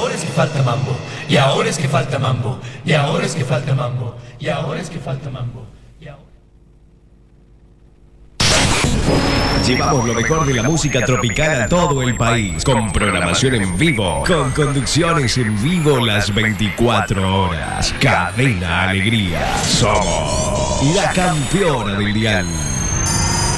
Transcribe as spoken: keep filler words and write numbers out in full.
ahora es que falta mambo, y ahora es que falta mambo, y ahora es que falta mambo, y ahora es que falta mambo, y ahora... Llevamos lo mejor de la música tropical a todo el país, con programación en vivo, con conducciones en vivo las veinticuatro horas. Cadena Alegría. Somos la campeona del dial.